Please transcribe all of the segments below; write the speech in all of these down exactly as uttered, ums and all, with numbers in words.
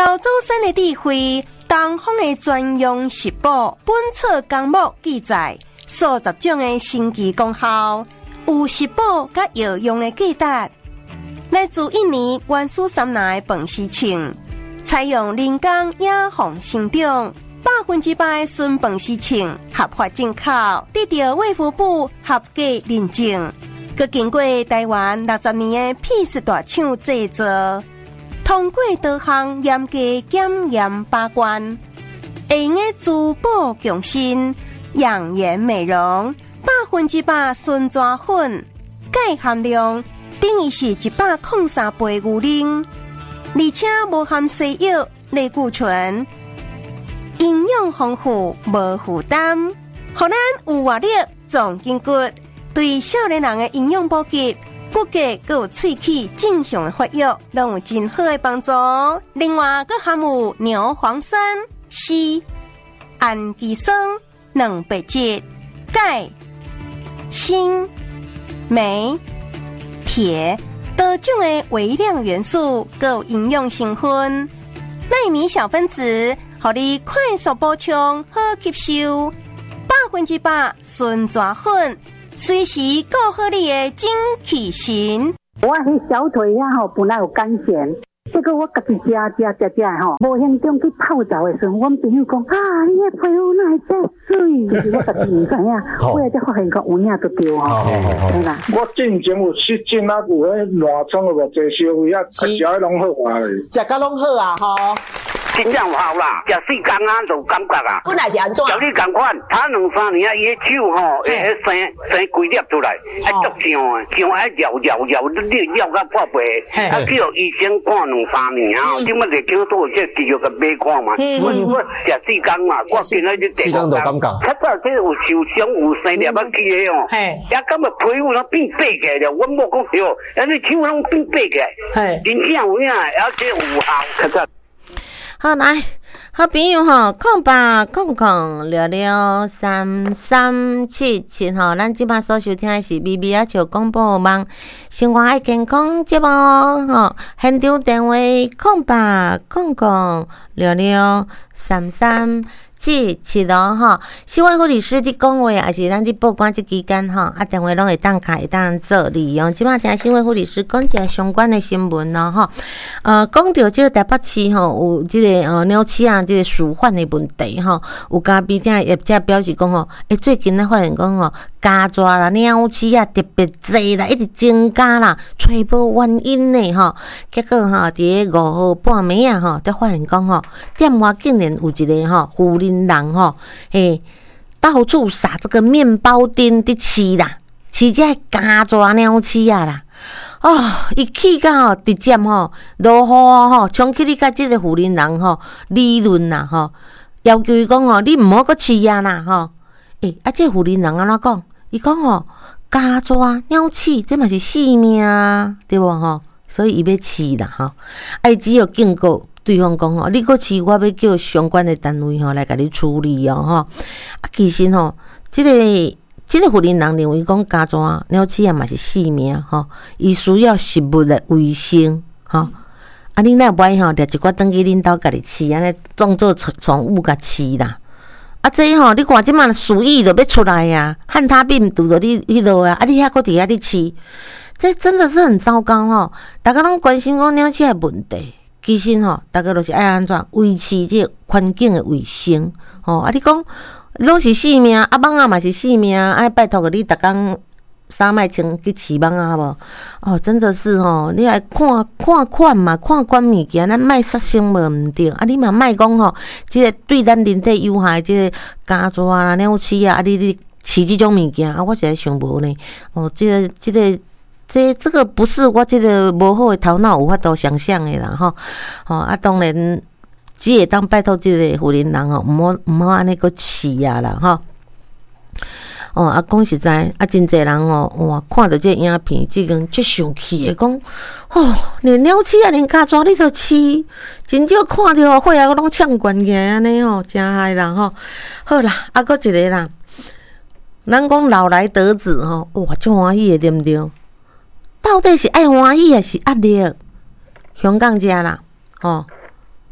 老祖先的智慧，东方的专用食谱《本草纲目》记载，数十种的神奇功效，有食谱甲药用的价值。来自印尼原始山内饭丝青，采用人工野放生长，百分之百纯饭丝青合法进口，得到卫福部合格认证。佮经过台湾六十年的品质大厂制作，通过多项严格检验把关，会用的珠宝强身、养颜美容，百分之百纯抓粉，钙含量等于是一百零三倍牛奶，而且无含西药、类固醇，营养丰富，无负担，互咱有活力、壮筋骨。对少年人的营养补给、骨骼佮有喙齿正常的发育，拢有真好的帮助。另外，佮含有牛磺酸、硒、氨基酸、蛋白质、钙、锌、镁、铁多种的微量元素，佮有营养成分。奈米小分子，互你快速补充，好吸收，百分之百纯抓粉。随时顾好你的精气神。 我迄小腿呀吼，本来有肝炎，结果我家己食食食食吼，无严重去泡澡的时候，我朋友讲啊，你的皮肤哪会遮水？就是我家己唔知影，后来才发现讲有影都对吼。对啦， 我之前有失禁啊，有迄烂疮个坐烧胃啊，食迄拢好啊， 食甲拢好啊吼。 真正有效啦，食四工啊就有感觉啊。 本来是安怎？ 照你共款，他两三年啊，伊的手吼会会生生规粒出来，啊足胀的，胀爱绕绕绕，你绕到破皮，啊去互医生看两三年啊，点么就叫做这肌肉个买看嘛。我我食四工嘛，我今仔日第五工，较早这有受伤有生粒啊去的哦，也感觉皮肤拢变白起来了。我某讲对哦，啊你手拢变白起来，真正有影，而且有效，较早。 好来，好朋友吼，空八空空聊聊三三七七吼，咱即摆所收听的是 B B 啊，就广播网生活爱健康节目吼，现场电话空八空空聊聊三三七七咯吼，新闻护理师伫讲话，也是咱伫报关即期间吼，啊电话拢会当开，会当做利用。即摆听新闻护理师讲一下相关的新闻咯吼。呃，讲到即个台北市吼，有即个呃鸟鼠啊，即个鼠患的问题吼，有嘉宾听业者表示讲吼，诶，最近咧发现讲吼，家蛇啦、鸟鼠啊特别侪啦，一直增加啦，找无原因呢吼。结果吼，伫个五号半暝啊吼，才发现讲吼，店外竟然有一个吼妇人人吼，嘿，到处撒这个面包丁伫饲啦，饲这家蛇鸟鼠啊啦。哦，伊去到吼，直接吼落雨吼，冲去你甲即个妇人人吼理论啦吼，要求伊讲吼，你毋好阁饲啊啦吼。诶、欸，啊，即个妇人人安怎讲？伊讲吼，家蛇鸟鼠这嘛是性命啊，对无吼？所以伊要饲啦吼。啊，伊只有警告对方讲吼，你阁饲，我要叫相关的单位吼来甲你处理哦吼。啊，其实吼，即、这个。即个妇人人认为讲家蛇鸟鼠啊嘛是性命吼，伊需要食物的卫生吼。啊，恁若歹吼，掠一寡转去恁兜家己饲，安尼当做宠物甲饲啦。啊，这吼你看即满鼠疫就要出来呀、啊，汉他病毒就你迄落啊，啊你遐搁伫遐咧饲，这真的是很糟糕吼。大家拢关心讲鸟鼠的问题，其实吼，大家都是爱安怎维持这环境的卫生吼。啊，你讲。拢是性命，啊蠓仔嘛是性命，哎拜托个你逐工衫莫穿去饲蠓仔好无？哦，真的是吼，你来看看款嘛，看款物件，咱莫杀生无毋对，啊你嘛莫讲吼，即、这个对咱人体有害，即、这个家蛇啦、鸟鼠啊，啊你你饲即种物件，啊我实在想无呢，哦，即、这个即、这个这这个不是我即个无好的头脑有法度想象的啦吼，哦啊当然。只会当拜托即个妇人人吼，毋好毋好安尼个饲啊啦吼。哦啊，讲实在，啊真侪人哦，哇，看到这影片，即个足生气的讲，哦，连鸟鼠啊，连家蛇你都饲，真少看到血啊，拢呛悬起来安尼吼，真害人吼。好啦，啊，搁一个啦，咱讲老来得子吼，哇，足欢喜的对毋对？到底是爱欢喜还是压力？香港遮啦，吼。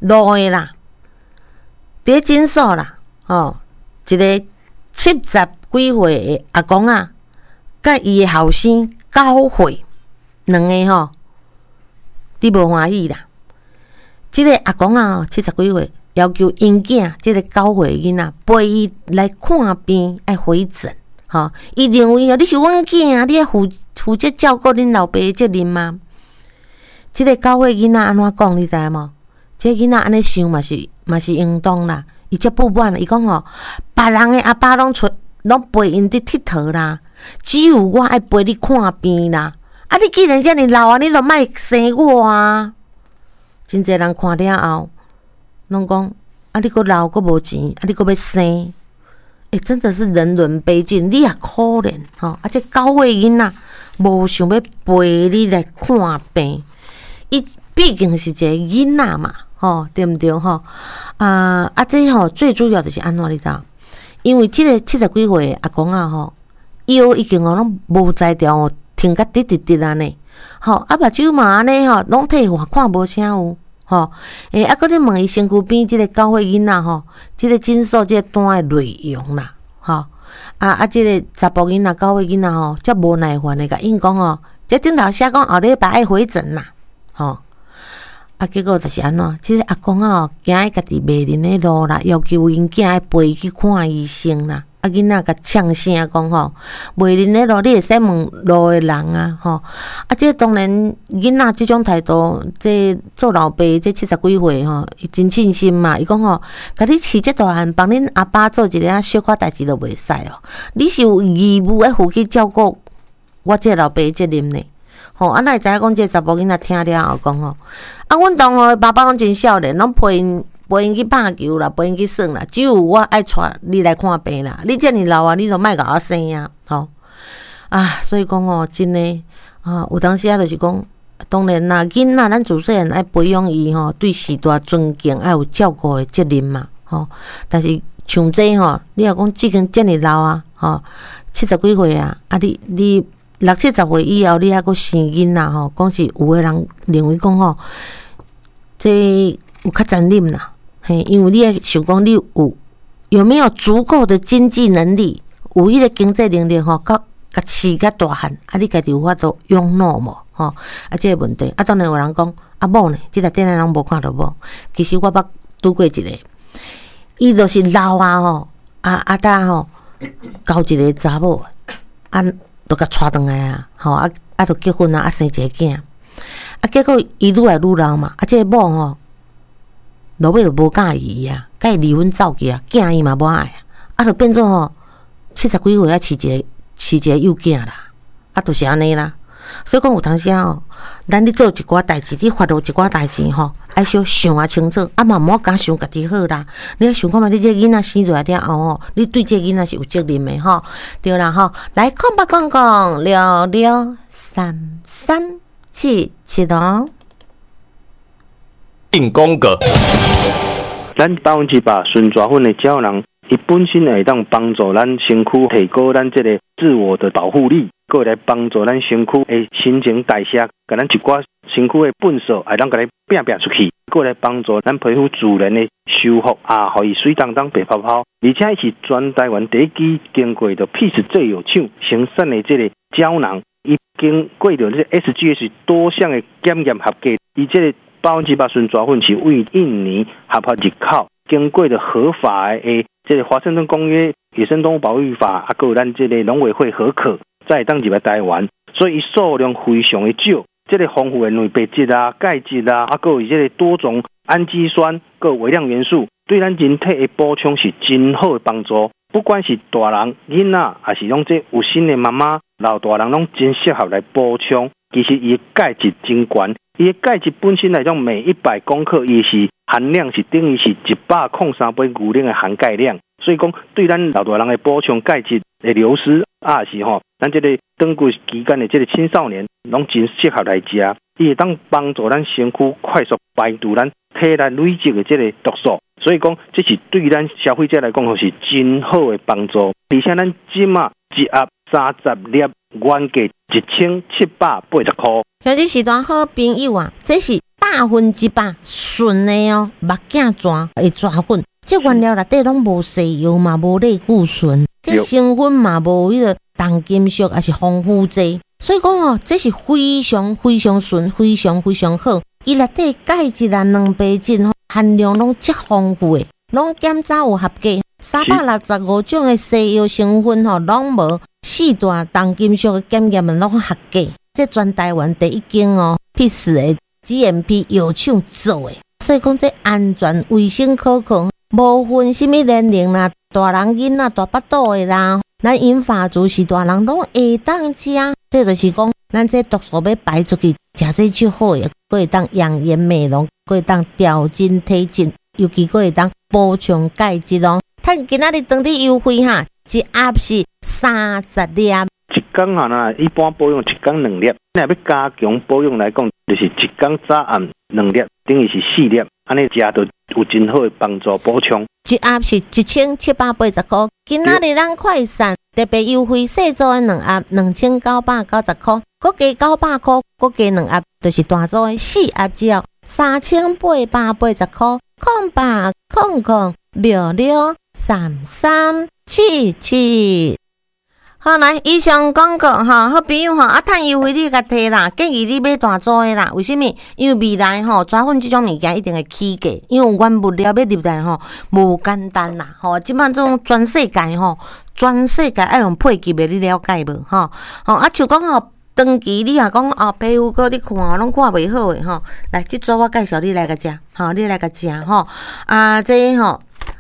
路的啦，伫诊所啦，吼，一个七十几岁的阿公啊，甲伊的后生九岁，两个吼，你无欢喜啦。即、这个阿公啊，七十几岁，要求因囝，即、这个九岁的囡仔陪伊来看病，爱回诊。吼，伊认为哦，你是阮囝，你要负负责照顾恁老爸的责任吗？即、这个九岁囡仔安怎讲？你知无？即、这个囡仔安尼想嘛是嘛是应当啦。伊则不满，伊讲吼，别人的阿爸拢出拢陪因伫佚佗啦，只有我爱陪你看病啦。啊，你既然遮尔老啊，你就莫生我啊！真侪人看了后，拢讲啊，你阁老阁无钱，啊，你阁要生。欸，真的是人伦悲尽，你也可怜吼！啊，这九岁囡仔无想要陪你来看病，伊毕竟是一个囡仔嘛，吼，对毋对吼？啊啊，这吼最主要就是安怎你知道？因为即个七十几岁阿公啊吼，腰已经哦拢无在调哦，停甲直直直安尼，吼啊目睭嘛安尼吼，拢退化看无啥有。吼，诶、欸，啊，搁你问伊身躯边即个九岁囡仔吼，即、这个诊所即个单诶内容啦，吼，啊啊，即、这个查甫囡仔九岁囡仔吼，则无耐烦诶，甲因讲吼，即顶头写讲后礼拜爱回诊啦，吼，啊，结果就是安怎，即、这个阿公啊，行喺家己袂认诶路啦，要求因囝爱陪伊去看医生啦。啊，囡仔甲呛声讲吼，袂认诶路，你会使问路诶人啊，吼啊，这当然囡仔即种态度，这做老爸这七十几岁吼，伊真称心嘛。伊讲吼，甲你饲这大汉，帮恁阿爸做一个小可代志都袂使哦。你是有义务要负去照顾我这老爸责任呢。吼，啊，哪会知影讲这查甫囡仔听了后讲吼，啊，阮同学爸爸拢真少年，拢陪因。陪因去拍球啦，陪因去耍啦，只有我爱带你来看病啦。你遮尔老啊，你都莫甲我生啊，吼啊！所以讲哦，真诶啊，有当时啊，就是讲，当然啦，囡仔咱自细汉爱培养伊吼，对时大尊敬，爱有照顾诶责任嘛，吼。但是像这吼，你若讲即间遮尔老啊，吼，七十几岁啊，啊你你六七十岁以后，你还阁生囡仔吼，讲是有诶人认为讲吼，这有较残忍啦。嘿，因为你也想讲，你有有没有足够的经济能力，有迄个经济能力吼，甲甲饲甲大汉，啊，你家己有法度养老无？吼，啊，这个问题，啊，当然有人讲，啊，某呢，即内底人无看到某，其实我捌拄过一个，伊就是老啊吼，啊啊搭吼，交一个查某，啊，都甲带转来啊，吼，啊啊，就结婚啊，啊生一个囝，啊，结果伊愈来愈老嘛，啊，这个某吼。落尾就无介意啊，甲伊离婚走去啊，囝伊嘛无爱啊，啊，就变做吼七十几岁啊，饲一个饲一个幼囝啦，啊，就是安尼啦。所以讲有当时吼，咱咧做一寡代志，你发落一寡代志吼，爱小想啊清楚，啊嘛毋好讲想家己好啦。你要想看觅你这囡仔生出来了后吼，你对这囡仔是有责任的吼，对啦吼。来，讲吧讲讲六六三三七七哦。 进广告， 咱百分之百纯抓粉的胶囊，伊本身会当帮助咱身躯提高咱这个自我的保护力，佮来帮助咱身躯的新陈代谢，甲咱一寡身躯的粪扫会当甲你摒摒出去，佮来帮助咱皮肤自然的修复啊，互伊水当当白泡泡，而且是全台湾第一支经过的 Peace 最有厂生产的这个胶囊，伊经过着这 S G S 多项的检验合格，伊这个。百分之百纯抓粉是为印尼合法入口，经过的合法的这个华盛顿公约、野生动物保育法，啊，还有咱这个农委会核可，再当入来台湾，所以数量非常的少。这个丰富的蛋白质啊、钙质啊，啊，还有这个多种氨基酸、各微量元素，对咱人体的补充是真好的帮助。不管是大人、囡仔，还是拢这有心的妈妈、老大人，拢真适合来补充。其实伊钙质真悬。伊的钙质本身来讲，每一百公克伊是含量是等于是一百零三杯牛奶的含钙量，所以讲对咱老大人的补充钙质的流失啊是吼，咱这个长期期间的这个青少年，拢真适合来食，伊会当帮助咱身躯快速排除咱体内累积的这个毒素，所以讲这是对咱消费者来讲是真好的帮助，而且咱今啊一盒三十粒，原价一千七百八十块。 兄弟是段好朋友啊，这是百百分之百纯的哦，目镜抓的抓粉，这原料内底拢无西药嘛，无类固醇，这成分嘛无迄个重金属，也是防腐剂，所以讲哦，这是非常非常纯，非常非常好。伊内底钙质啊、蛋白质吼含量拢极丰富的，拢检查有合格。三百六十五种的西药成分吼，拢无四大重金属的检验嘛，拢合格。这全台湾第一间哦，必须的 G M P 药厂做的，所以讲这安全卫生可靠，无分什么年龄啦，大人囡仔大巴肚的啦，咱银发族是大人拢会当食。这就是讲，咱这毒素要排出去，食这就好诶，可会当养颜美容，可会当调整体质，尤其可会当补充钙质哦。趁今仔日当日优惠哈，一盒是三十粒。 一天哈呐，一般保养一天两粒，若要加强保养来讲，就是一天早暗两粒，等于是四粒，安尼食就有真好的帮助补充。 一盒是一千七百八十块，今仔日咱快闪特别优惠，细组的两盒两千九百九十块，搁加九百块，搁加两盒就是大组的四盒只要三千八百八十块，空八空空六六三三七七。好来，以上广告哈，好朋友哈，啊，趁优惠你甲摕啦，建议你买大组的啦。为什么？因为未来吼，抓粉这种物件一定会起价，因为有原物料要入来吼，无简单啦。吼，即摆种全世界吼，全世界爱用配给的，你了解无？吼，吼啊，像讲吼，长期你若讲哦，皮肤搁你看哦，拢看袂好诶吼。来，即组我介绍你来个食，吼，你来个食吼。啊，这吼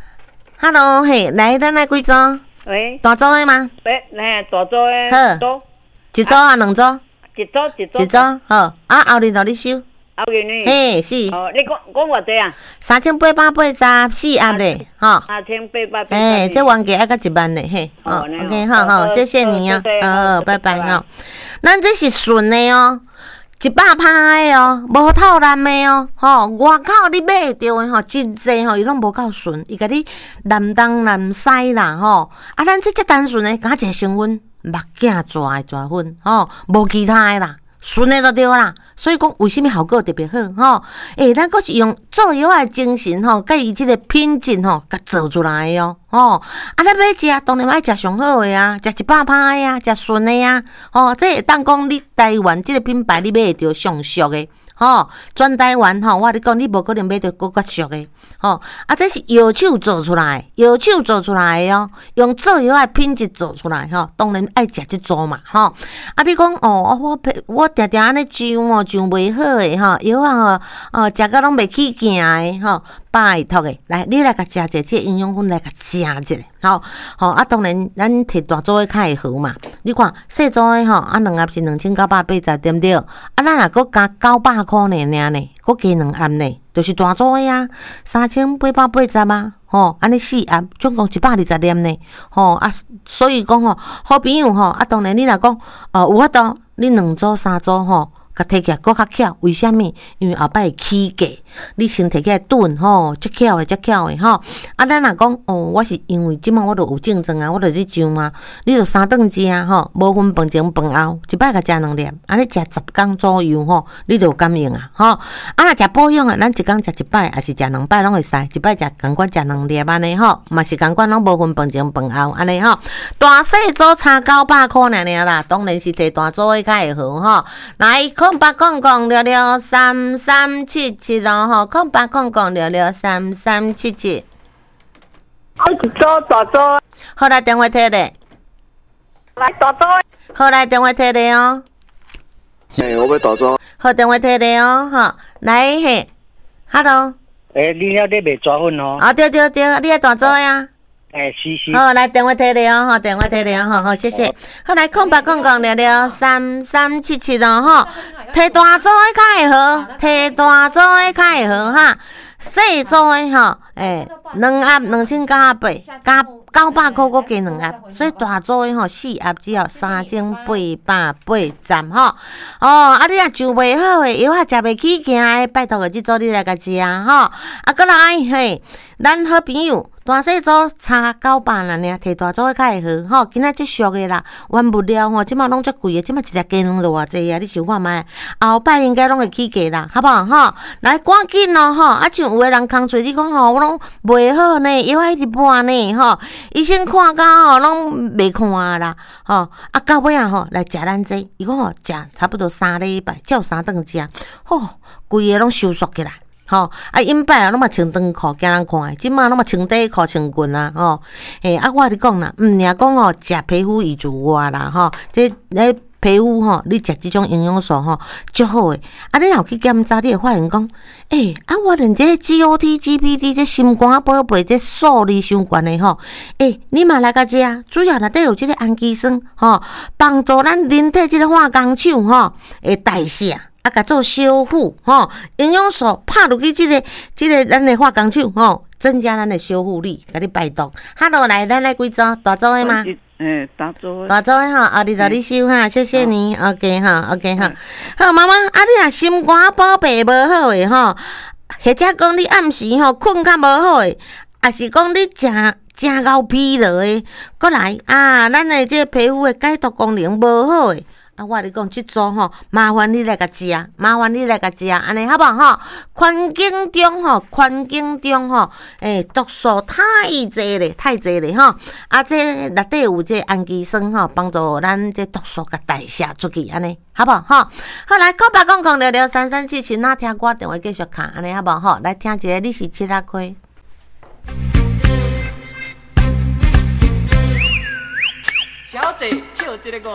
，Hello 嘿，来，咱来几组？ 喂， 大组的吗？ 喂，来大组的， 好， 组一组啊，两组， 一组一组， 一组好。啊，后日就你收。 后日呢？ 嘿，是。 哦，你讲讲偌济啊？ 三千八百八十四盒嘞，吼。 三千八百八十。 哎，这原价爱到一万嘞，嘿。哦 ，OK， 好好，谢谢你啊，好，拜拜哈。咱这是纯的哦。一百趴的哦，无透蓝的哦，吼，外口你买到的吼，真济吼，伊拢无够纯，伊甲你南东南西啦，吼，啊，咱这只单纯的，加一个成分，目镜抓的抓粉，吼，无其他的啦，纯的就对啦。所以讲，为什么效果特别好？吼，诶，咱佫是用做药的精神吼，甲伊即个品质吼，甲做出来的哦，吼，啊，咱要食，当然爱食上好的啊，食一百趴的啊，食纯的啊，吼，这会当讲你台湾即个品牌你买会着上俗的，吼，全台湾吼，我你讲你无可能买着更较俗的，吼，啊，这是药厂做出来，药厂做出来的哦，用做药的品质做出来，吼，当然爱食即组嘛，吼，啊，你讲哦，我我定定安尼上哦。上袂好诶吼，药啊吼，哦，食甲拢袂起劲诶吼，拜托诶，来你来甲食者，即营养粉来甲食者，吼吼啊，当然咱摕大组诶较会好嘛。你看细组诶吼，啊两盒是两千九百八十，对毋对？啊，咱若搁加九百箍呢尔呢，搁加两盒呢，就是大组诶啊，三千八百八十啊，吼，安尼四盒总共一百二十粒呢，吼啊，所以讲吼，好朋友吼，啊当然你若讲哦有法度，你两组三组吼。甲摕起来搁较巧，为虾米？因为后摆会起价，你先摕起来炖吼，足巧诶，足巧诶吼。啊，咱若讲哦，我是因为即摆我著有竞争啊，我著咧上嘛，你著三顿食吼，无分饭前饭后，一摆甲食两粒，安尼食十工左右吼，你著有感应啊吼。啊，若食保养啊，咱一工食一摆，还是食两摆拢会使，一摆食共款食两粒安尼吼，嘛是共款拢无分饭前饭后安尼吼。大细组差九百箍尔尔啦，当然是摕大组诶较会好吼。来。空八空空六六三三七七咯吼，空八空空六六三三七七。 我一组大组。 好来电话摕咧。 来大组。 好来电话摕咧哦。 诶，我要大组。 好电话摕咧哦，吼，来嘿 ，Hello。 诶，你遐咧卖抓粉哦？ 啊对对对，你遐大组呀？ 诶，是是。 好，来电话摕咧哦，吼，电话摕咧哦，好好谢谢。好来空八空空六六三三七七咯，吼，摕大组的较会好，摕大组的较会好哈，细组的吼，诶，两盒两千九百八，加九百块搁加两盒，所以大组的吼四盒只要三千八百八十吼。哦，啊你若上袂好诶，药啊食袂起劲诶，拜托个即组你来甲食吼。啊，搁来嘿，咱好朋友。 大细组差九百啦，尔摕大组的较会好吼。今仔即俗的啦，原物料吼，即马拢足贵的，即马一只鸡卵都偌济啊！你想看觅？后摆应该拢会起价啦，好不好吼？来赶紧咯吼！啊，像有的人空嘴，你讲吼，我拢袂好呢，药还一直搬呢吼。医生看到吼，拢袂看啦吼。啊，到尾啊吼，来食咱这，伊讲吼，食差不多三礼拜，照三顿食，吼，规个拢收缩起来。吼、哦、啊，因摆啊，拢嘛穿长裤，惊人看。即马拢嘛穿短裤、穿裙啊，吼、哦。诶、欸，啊，我你讲啦，毋尔讲吼，食皮肤为主外啦，吼、哦。这咧皮肤吼，你食即种营养素吼，足好诶。啊，你若去检查，你会发现讲，诶、欸，啊，我连这 G O T、G P D 这心肝宝贝这数力相关诶吼，诶、欸，你嘛来甲食，主要内底有即个氨基酸，吼，帮助咱人体即个化工厂吼，诶，代谢。啊，甲做修复吼，营养素拍入去即、这个、即、这个咱的化工厂吼，增加咱的修复力，甲你排毒。哈喽，来，咱来几组大组的吗？ 嗯，大组的。 大组的哈，后日就你收哈，谢谢你。OK 哈 ，OK 哈。好，妈妈，啊，你若心肝宝贝无好诶吼，或者讲你暗时吼困较无好诶，也是讲你食食到疲劳诶，过来啊，咱的这皮肤的解毒功能无好诶。啊，我跟你讲，即组吼，麻烦你来甲食，麻烦你来甲食，安尼好不好吼？环境中吼，环境中吼，诶、欸，毒素太济咧，太济咧吼。啊，这内底有这氨基酸吼，帮助咱这毒素甲代谢出去，安尼好不好吼？好来，空白空空聊聊三三七七，那听歌电话继续看，安尼好不好吼？来听一个，你是七仔亏。 小姐，笑一个五